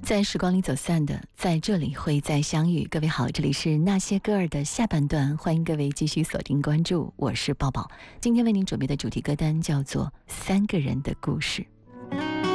在时光里走散的，在这里会再相遇。各位好，这里是那些歌儿的下半段，欢迎各位继续锁定关注，我是抱抱。今天为您准备的主题歌单叫做《三个人的故事》。